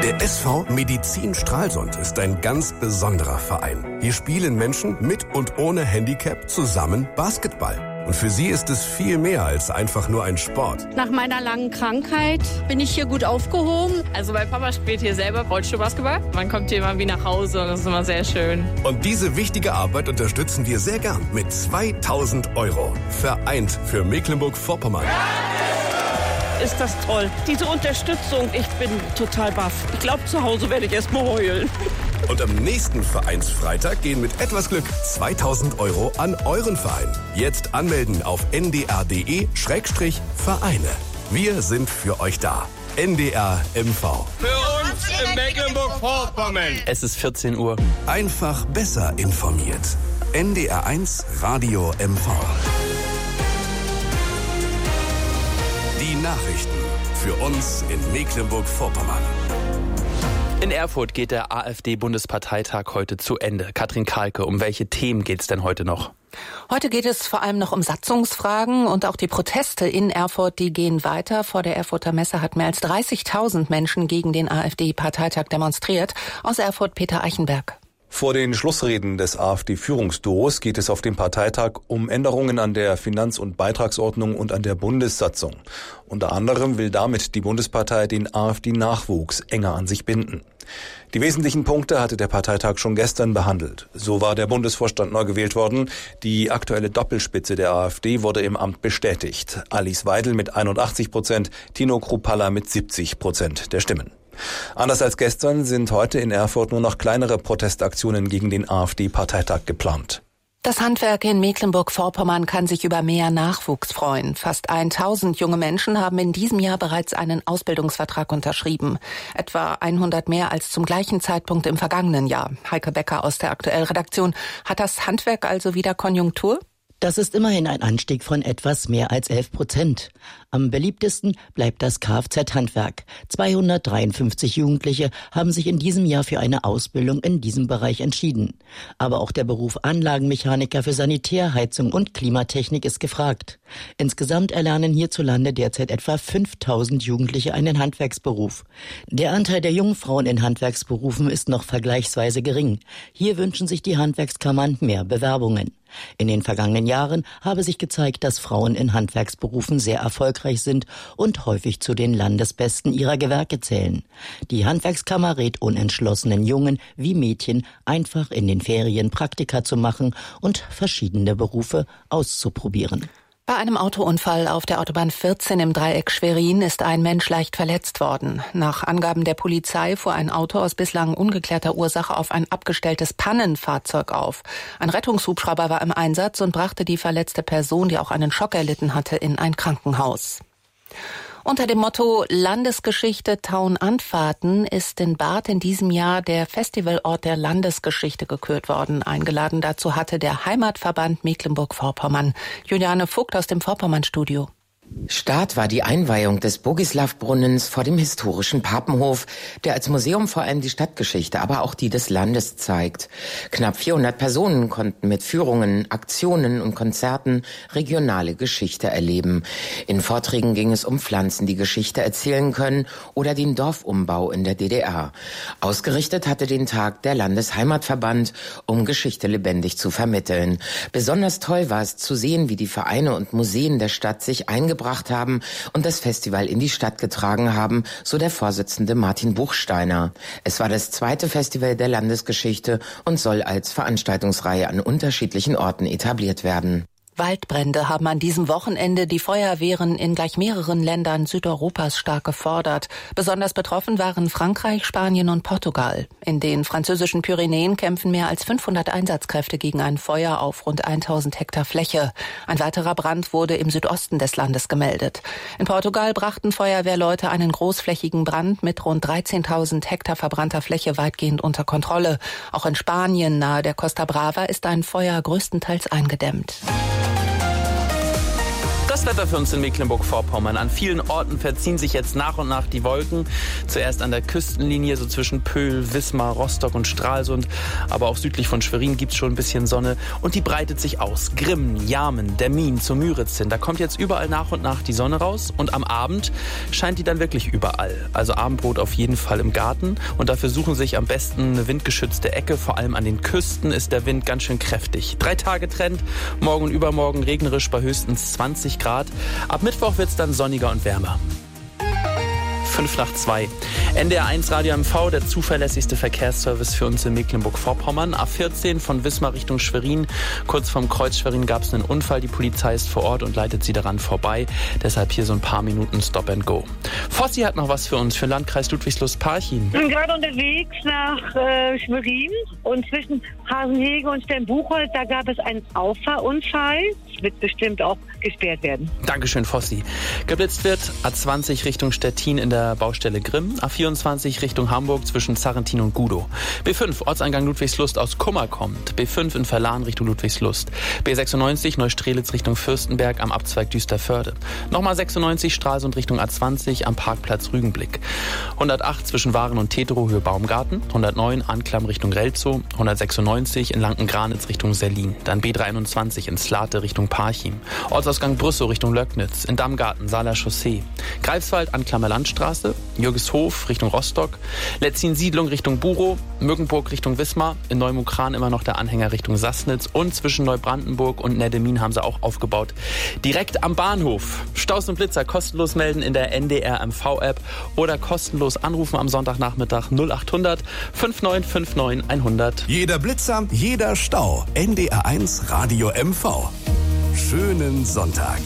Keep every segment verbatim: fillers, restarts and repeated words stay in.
Der S V Medizin Stralsund ist ein ganz besonderer Verein. Hier spielen Menschen mit und ohne Handicap zusammen Basketball. Und für sie ist es viel mehr als einfach nur ein Sport. Nach meiner langen Krankheit bin ich hier gut aufgehoben. Also mein Papa spielt hier selber Rollstuhlbasketball. Man kommt hier immer wie nach Hause und das ist immer sehr schön. Und diese wichtige Arbeit unterstützen wir sehr gern mit zweitausend Euro. Vereint für Mecklenburg-Vorpommern. Ist das toll. Diese Unterstützung, ich bin total baff. Ich glaube, zu Hause werde ich erst mal heulen. Und am nächsten Vereinsfreitag gehen mit etwas Glück zweitausend Euro an euren Verein. Jetzt anmelden auf n d r punkt d e Schrägstrich Vereine. Wir sind für euch da. N D R M V. Für uns in Mecklenburg-Vorpommern. Es ist vierzehn Uhr. Einfach besser informiert. N D R eins Radio M V. Die Nachrichten für uns in Mecklenburg-Vorpommern. In Erfurt geht der AfD-Bundesparteitag heute zu Ende. Katrin Kahlke, um welche Themen geht es denn heute noch? Heute geht es vor allem noch um Satzungsfragen und auch die Proteste in Erfurt, die gehen weiter. Vor der Erfurter Messe hat mehr als dreißigtausend Menschen gegen den AfD-Parteitag demonstriert. Aus Erfurt Peter Eichenberg. Vor den Schlussreden des AfD-Führungsduos geht es auf dem Parteitag um Änderungen an der Finanz- und Beitragsordnung und an der Bundessatzung. Unter anderem will damit die Bundespartei den AfD-Nachwuchs enger an sich binden. Die wesentlichen Punkte hatte der Parteitag schon gestern behandelt. So war der Bundesvorstand neu gewählt worden. Die aktuelle Doppelspitze der AfD wurde im Amt bestätigt. Alice Weidel mit einundachtzig Prozent, Tino Kruppalla mit siebzig Prozent der Stimmen. Anders als gestern sind heute in Erfurt nur noch kleinere Protestaktionen gegen den AfD-Parteitag geplant. Das Handwerk in Mecklenburg-Vorpommern kann sich über mehr Nachwuchs freuen. Fast tausend junge Menschen haben in diesem Jahr bereits einen Ausbildungsvertrag unterschrieben. Etwa hundert mehr als zum gleichen Zeitpunkt im vergangenen Jahr. Heike Becker aus der Aktuell-Redaktion. Hat das Handwerk also wieder Konjunktur? Das ist immerhin ein Anstieg von etwas mehr als elf Prozent. Am beliebtesten bleibt das Kfz-Handwerk. zweihundertdreiundfünfzig Jugendliche haben sich in diesem Jahr für eine Ausbildung in diesem Bereich entschieden. Aber auch der Beruf Anlagenmechaniker für Sanitär, Heizung und Klimatechnik ist gefragt. Insgesamt erlernen hierzulande derzeit etwa fünftausend Jugendliche einen Handwerksberuf. Der Anteil der jungen Frauen in Handwerksberufen ist noch vergleichsweise gering. Hier wünschen sich die Handwerkskammern mehr Bewerbungen. In den vergangenen Jahren habe sich gezeigt, dass Frauen in Handwerksberufen sehr erfolgreich sind und häufig zu den Landesbesten ihrer Gewerke zählen. Die Handwerkskammer rät unentschlossenen Jungen wie Mädchen, einfach in den Ferien Praktika zu machen und verschiedene Berufe auszuprobieren. Bei einem Autounfall auf der Autobahn vierzehn im Dreieck Schwerin ist ein Mensch leicht verletzt worden. Nach Angaben der Polizei fuhr ein Auto aus bislang ungeklärter Ursache auf ein abgestelltes Pannenfahrzeug auf. Ein Rettungshubschrauber war im Einsatz und brachte die verletzte Person, die auch einen Schock erlitten hatte, in ein Krankenhaus. Unter dem Motto Landesgeschichte Tauern-Antfaten ist in Barth in diesem Jahr der Festivalort der Landesgeschichte gekürt worden. Eingeladen dazu hatte der Heimatverband Mecklenburg-Vorpommern. Juliane Vogt aus dem Vorpommern-Studio. Start war die Einweihung des Bogislaw-Brunnens vor dem historischen Papenhof, der als Museum vor allem die Stadtgeschichte, aber auch die des Landes zeigt. Knapp vierhundert Personen konnten mit Führungen, Aktionen und Konzerten regionale Geschichte erleben. In Vorträgen ging es um Pflanzen, die Geschichte erzählen können, oder den Dorfumbau in der D D R. Ausgerichtet hatte den Tag der Landesheimatverband, um Geschichte lebendig zu vermitteln. Besonders toll war es zu sehen, wie die Vereine und Museen der Stadt sich eingebracht haben und das Festival in die Stadt getragen haben, so der Vorsitzende Martin Buchsteiner. Es war das zweite Festival der Landesgeschichte und soll als Veranstaltungsreihe an unterschiedlichen Orten etabliert werden. Waldbrände haben an diesem Wochenende die Feuerwehren in gleich mehreren Ländern Südeuropas stark gefordert. Besonders betroffen waren Frankreich, Spanien und Portugal. In den französischen Pyrenäen kämpfen mehr als fünfhundert Einsatzkräfte gegen ein Feuer auf rund tausend Hektar Fläche. Ein weiterer Brand wurde im Südosten des Landes gemeldet. In Portugal brachten Feuerwehrleute einen großflächigen Brand mit rund dreizehntausend Hektar verbrannter Fläche weitgehend unter Kontrolle. Auch in Spanien nahe der Costa Brava ist ein Feuer größtenteils eingedämmt. Das Wetter für uns in Mecklenburg-Vorpommern. An vielen Orten verziehen sich jetzt nach und nach die Wolken. Zuerst an der Küstenlinie, so zwischen Pöhl, Wismar, Rostock und Stralsund. Aber auch südlich von Schwerin gibt's schon ein bisschen Sonne. Und die breitet sich aus. Grimmen, Jarmen, Dermin zur Müritz hin. Da kommt jetzt überall nach und nach die Sonne raus. Und am Abend scheint die dann wirklich überall. Also Abendbrot auf jeden Fall im Garten. Und dafür suchen sich am besten eine windgeschützte Ecke. Vor allem an den Küsten ist der Wind ganz schön kräftig. Drei Tage Trend. Morgen und übermorgen regnerisch bei höchstens zwanzig Grad. Ab Mittwoch wird's dann sonniger und wärmer. fünf nach zwei. N D R eins Radio M V, der zuverlässigste Verkehrsservice für uns in Mecklenburg-Vorpommern. A vierzehn von Wismar Richtung Schwerin. Kurz vorm Kreuz Schwerin gab es einen Unfall. Die Polizei ist vor Ort und leitet sie daran vorbei. Deshalb hier so ein paar Minuten Stop and Go. Fossi hat noch was für uns, für den Landkreis Ludwigslust-Parchim. Ich bin gerade unterwegs nach äh, Schwerin und zwischen Hasenhege und Sternbuchholz, da gab es einen Auffahrunfall. Es wird bestimmt auch gesperrt werden. Dankeschön, Fossi. Geblitzt wird A zwanzig Richtung Stettin in der Baustelle Grimm, A vierundzwanzig Richtung Hamburg zwischen Zarrentin und Gudow. B fünf Ortseingang Ludwigslust aus Kummer kommt, B fünf in Verlan Richtung Ludwigslust, B sechsundneunzig Neustrelitz Richtung Fürstenberg am Abzweig Düsterförde. Nochmal sechsundneunzig Stralsund Richtung A zwanzig am Parkplatz Rügenblick. hundertacht zwischen Waren und Tetero Höhe Baumgarten, hundertneun Anklam Richtung Relzow, hundertsechsundneunzig in Lanken-Granitz Richtung Serlin, dann B dreiundzwanzig in Slate Richtung Parchim, Ortsausgang Brüssow Richtung Löcknitz, in Dammgarten Saaler Chaussee, Greifswald Anklammer Landstraße, Jürgeshof Richtung Rostock, Letzin-Siedlung Richtung Burow, Mückenburg Richtung Wismar, in Neumukran immer noch der Anhänger Richtung Sassnitz und zwischen Neubrandenburg und Neddemin haben sie auch aufgebaut. Direkt am Bahnhof. Staus und Blitzer kostenlos melden in der N D R M V-App oder kostenlos anrufen am Sonntagnachmittag null achthundert fünfundneunzig neunundfünfzig hundert. Jeder Blitzer, jeder Stau. N D R eins Radio M V. Schönen Sonntag.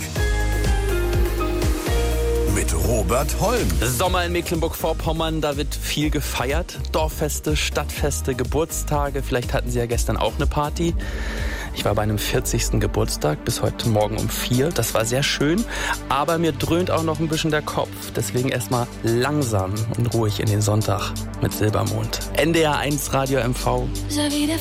Mit Robert Holm. Sommer in Mecklenburg-Vorpommern, da wird viel gefeiert. Dorffeste, Stadtfeste, Geburtstage. Vielleicht hatten Sie ja gestern auch eine Party. Ich war bei einem vierzigsten Geburtstag bis heute Morgen um vier. Das war sehr schön, aber mir dröhnt auch noch ein bisschen der Kopf. Deswegen erstmal langsam und ruhig in den Sonntag mit Silbermond. N D R eins Radio M V.